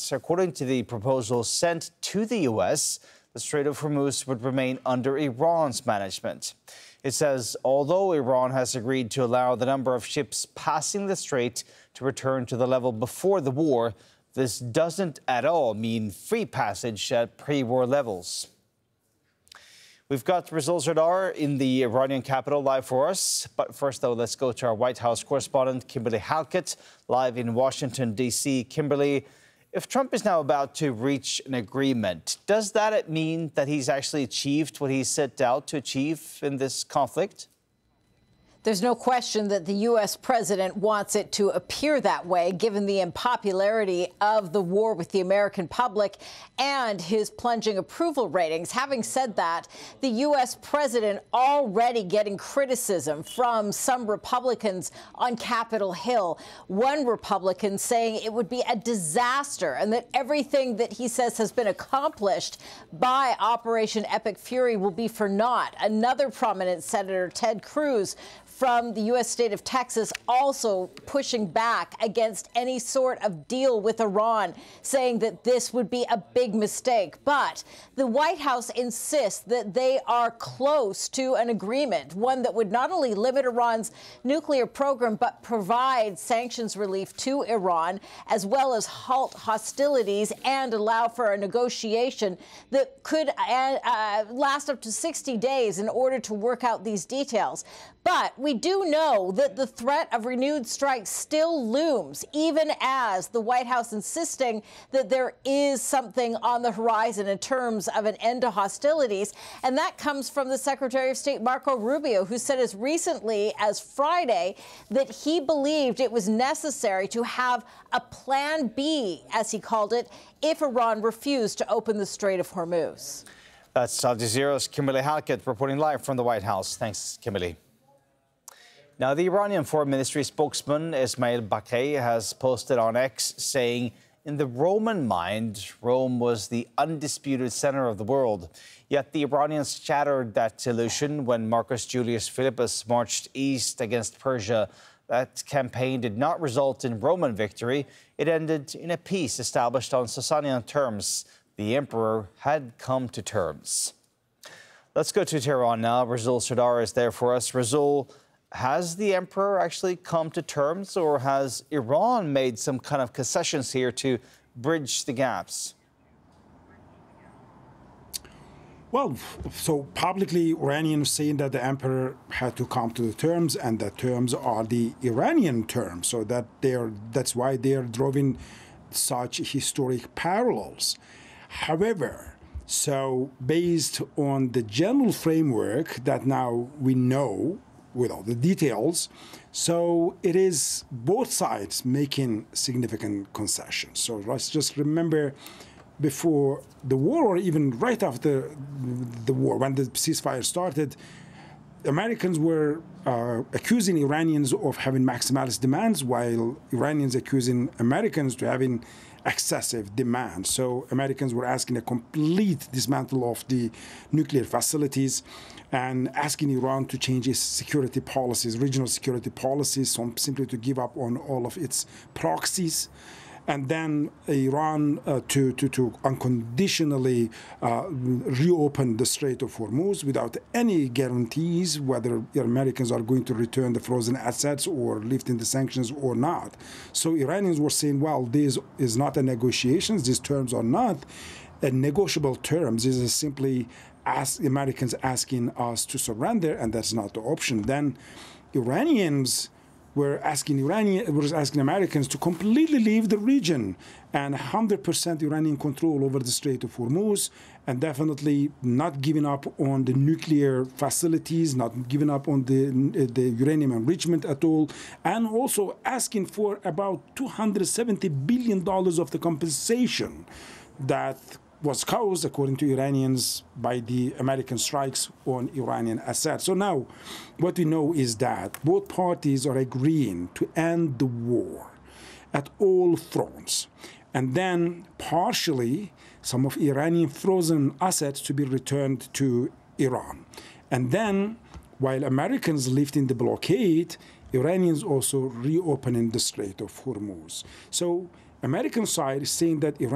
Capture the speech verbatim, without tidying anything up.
that, according to the proposal sent to the U S, the Strait of Hormuz would remain under Iran's management. It says although Iran has agreed to allow the number of ships passing the strait to return to the level before the war, this doesn't at all mean free passage at pre-war levels. We've got Results Radar in the Iranian capital live for us. But first, though, let's go to our White House correspondent, Kimberly Halkett, live in Washington, D C Kimberly, if Trump is now about to reach an agreement, does that mean that he's actually achieved what he set out to achieve in this conflict? There's no question that the U S president wants it to appear that way, given the unpopularity of the war with the American public and his plunging approval ratings. Having said that, the U S president already getting criticism from some Republicans on Capitol Hill. One Republican saying it would be a disaster and that everything that he says has been accomplished by Operation Epic Fury will be for naught. Another prominent senator, Ted Cruz, from the U S state of Texas, also pushing back against any sort of deal with Iran, saying that this would be a big mistake. But the White House insists that they are close to an agreement, one that would not only limit Iran's nuclear program, but provide sanctions relief to Iran, as well as halt hostilities and allow for a negotiation that could uh, uh, last up to sixty days in order to work out these details. But we do know that the threat of renewed strikes still looms, even as the White House insisting that there is something on the horizon in terms of an end to hostilities. And that comes from the Secretary of State, Marco Rubio, who said as recently as Friday that he believed it was necessary to have a plan B, as he called it, if Iran refused to open the Strait of Hormuz. That's Al Jazeera's Kimberly Halkett reporting live from the White House. Thanks, Kimberly. Now, the Iranian Foreign Ministry spokesman Ismail Baqai has posted on X saying, in the Roman mind, Rome was the undisputed center of the world. Yet the Iranians shattered that illusion when Marcus Julius Philippus marched east against Persia. That campaign did not result in Roman victory. It ended in a peace established on Sasanian terms. The emperor had come to terms. Let's go to Tehran now. Razul Sardar is there for us. Razul, has the emperor actually come to terms, or has Iran made some kind of concessions here to bridge the gaps? Well, so publicly, Iranians saying that the emperor had to come to the terms, and the terms are the Iranian terms. So that they're that's why they are drawing such historic parallels. However, so based on the general framework that now we know, with all the details, so it is both sides making significant concessions. So let's just remember, before the war, or even right after the war, when the ceasefire started, Americans were uh, accusing Iranians of having maximalist demands, while Iranians accusing Americans to having excessive demands. So Americans were asking a complete dismantle of the nuclear facilities and asking Iran to change its security policies, regional security policies, so simply to give up on all of its proxies. And then Iran uh, to, to, to unconditionally uh, reopen the Strait of Hormuz without any guarantees whether the Americans are going to return the frozen assets or lifting the sanctions or not. So Iranians were saying, well, this is not a negotiation. These terms are not a negotiable terms. This is simply as Americans asking us to surrender, and that's not the option. Then Iranians were asking Iranian, was asking Americans to completely leave the region and one hundred percent Iranian control over the Strait of Hormuz, and definitely not giving up on the nuclear facilities, not giving up on the, the uranium enrichment at all, and also asking for about two hundred seventy billion dollars of the compensation that was caused, according to Iranians, by the American strikes on Iranian assets. So now what we know is that both parties are agreeing to end the war at all fronts, and then partially some of Iranian frozen assets to be returned to Iran. And then while Americans lifting the blockade, Iranians also reopening the Strait of Hormuz. So American side is saying that Iran